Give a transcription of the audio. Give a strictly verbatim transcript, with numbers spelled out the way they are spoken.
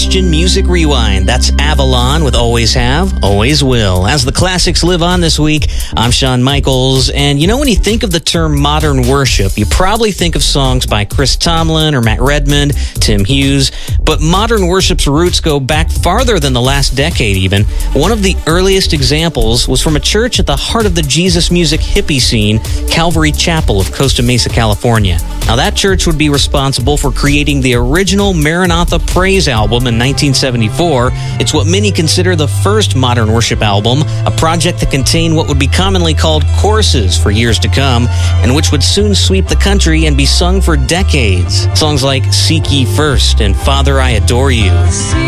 Christian Music Rewind. That's Avalon with Always Have, Always Will. As the classics live on this week, I'm Shawn Michaels. And you know, when you think of the term modern worship, you probably think of songs by Chris Tomlin or Matt Redman, Tim Hughes. But modern worship's roots go back farther than the last decade even. One of the earliest examples was from a church at the heart of the Jesus music hippie scene, Calvary Chapel of Costa Mesa, California. Now, that church would be responsible for creating the original Maranatha Praise album in nineteen seventy-four. It's what many consider the first modern worship album, a project that contained what would be commonly called choruses for years to come, and which would soon sweep the country and be sung for decades. Songs like Seek Ye First and Father, I Adore You.